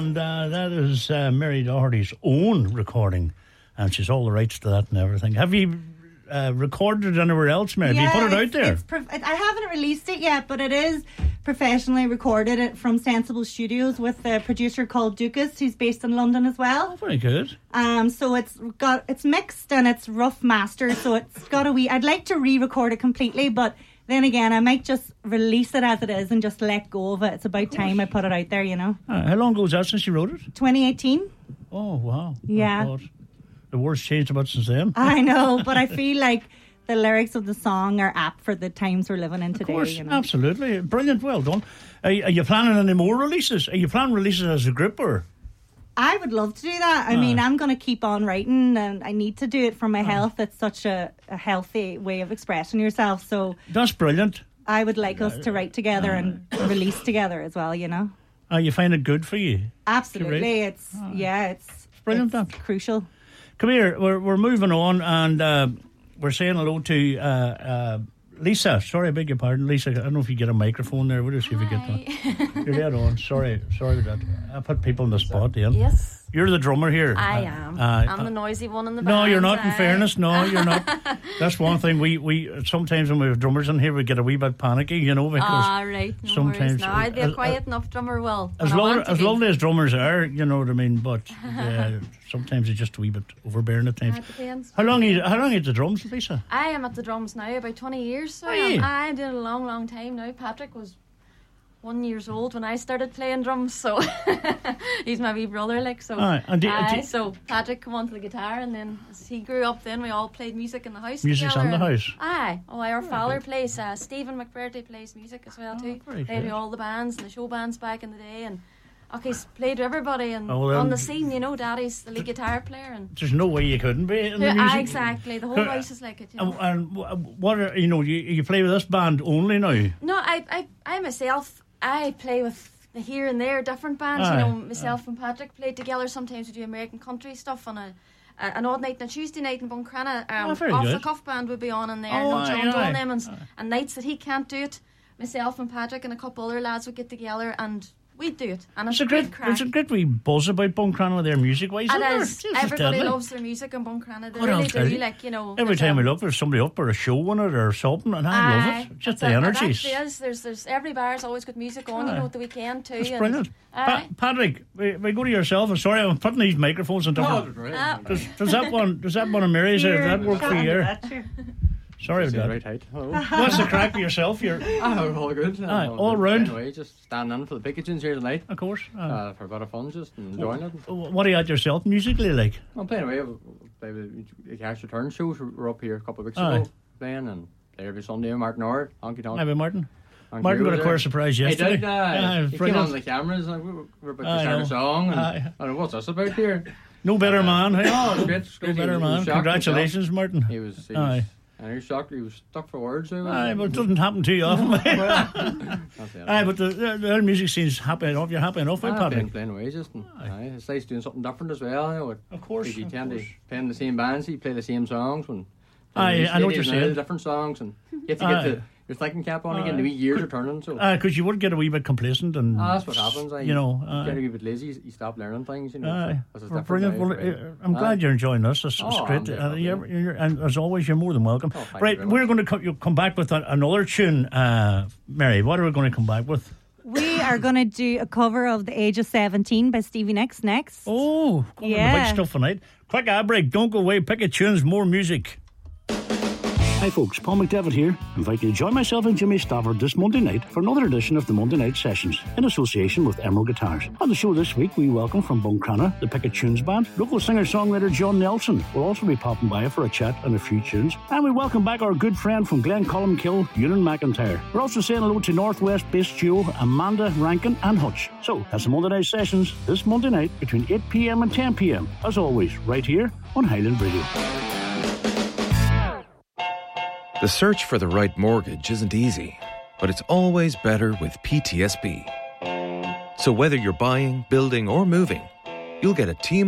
And that is Mary Doherty's own recording, and she's all the rights to that and everything. Have you recorded it anywhere else, Mary? Have you put it out there? I haven't released it yet, but it is professionally recorded from Sensible Studios with a producer called Dukas, who's based in London as well. Oh, very good. So it's mixed and it's rough mastered, so it's got a wee... I'd like to re-record it completely, but then again, I might just release it as it is and just let go of it. It's about time I put it out there, you know. How long ago was that since you wrote it? 2018. Oh, wow. Yeah. Oh, the word's changed a bit since then. I know, but I feel like the lyrics of the song are apt for the times we're living in today. Of course, you know? Absolutely. Brilliant, well done. Are you planning any more releases? Are you planning releases as a group or...? I would love to do that. I mean, I'm going to keep on writing, and I need to do it for my health. It's such a healthy way of expressing yourself. So that's brilliant. I would like us to write together and release together as well, you know. You find it good for you? Absolutely. It's brilliant. It's crucial. Come here, we're moving on, and we're saying hello to Lisa. Sorry, I beg your pardon, Lisa. I don't know if you get a microphone there. We'll just see if we get that. You're dead on. Sorry about that. I put people on the spot, Ian. Yes. You're the drummer here. I am. I'm the noisy one in the band. No, you're not, in fairness. No, you're not. That's one thing. We sometimes when we have drummers in here, we get a wee bit panicky, you know, because right. No sometimes... No, I'd be a quiet enough drummer, Will. As lovely as drummers are, you know what I mean, but sometimes it's just a wee bit overbearing at times. Depends. How long are you at the drums, Lisa? I am at the drums now, about 20 years. So I did a long time now. Patrick was 1 year old when I started playing drums, so he's my wee brother, like, so. So Patrick come onto the guitar, and then as he grew up, then we all played music in the house. Music's together. in the house. Our father plays. Stephen McBurdy plays music as well too. Played with all the bands and the show bands back in the day, and he's played with everybody and on the scene, you know. Daddy's the lead guitar player, and there's no way you couldn't be in the music. Exactly, the whole voice is like it. You know? And what are you play with this band only now? No, I myself. I play with the here and there different bands. Myself and Patrick play together. Sometimes we do American country stuff on an odd night and a Tuesday night in Buncrana. Off the cuff band would be on in there. John Emmons. And nights that he can't do it, myself and Patrick and a couple other lads would get together and we'd do it. And it's a great crack. There's a great wee buzz about Buncrana there music-wise. It is. Everybody loves their music in Buncrana. They really do. Like, you know, every time we look, there's somebody up or a show on it or something, and I love it. Just the energies. It actually is. There's every bar's always got music on, you know, at the weekend too. It's brilliant. Patrick, we go to yourself. I'm sorry, I'm putting these microphones on different. Does that one of Mary's? Does that work for you? Sorry about that. Right height. What's the crack with yourself? You're all good. All round. Anyway, just standing in for the Pickettons here tonight. Of course. For a bit of fun, just enjoying it. What are you at yourself musically like? I'm playing away. The Cash Return shows were up here a couple of weeks ago playing, and play every Sunday. Martin Orr, Honky Tonk. Maybe Martin. Martin got a queer surprise yesterday. He came on the cameras and we were about to start a song, and I don't know what's this about here. No better man. Oh, it's great. No better man. Congratulations, Martin. He was and he was shocked. He was stuck for words. But it doesn't happen too often. But the music scene's happy enough. You're happy enough with Patrick. Playing away, just it's nice doing something different as well. You know, of course. If you tend to play in the same bands, you play the same songs. I know what you're saying. Different songs, and you have to get your thinking cap on again. The wee years are turning, so because you would get a wee bit complacent, and that's what happens. You know, get a wee bit lazy. You stop learning things. You know, brilliant. Well, I'm glad you're enjoying this. It's great, and as always, you're more than welcome. Right, we're going to come back with another tune, Mary. What are we going to come back with? We are going to do a cover of The Age of 17 by Stevie Nicks next. Oh, the big stuff tonight. Quick ad break. Don't go away. Pick a tunes, more music. Hi folks, Paul McDevitt here. I invite you to join myself and Jimmy Stafford this Monday night for another edition of the Monday Night Sessions in association with Emerald Guitars. On the show this week, we welcome from Buncrana the Picket Tunes Band. Local singer-songwriter John Nelson will also be popping by for a chat and a few tunes. And we welcome back our good friend from Glen Columkill, Ewan McIntyre. We're also saying hello to Northwest-based duo Amanda Rankin and Hutch. So that's the Monday Night Sessions this Monday night between 8 p.m. and 10 p.m. As always, right here on Highland Radio. The search for the right mortgage isn't easy, but it's always better with PTSB. So whether you're buying, building, or moving, you'll get a team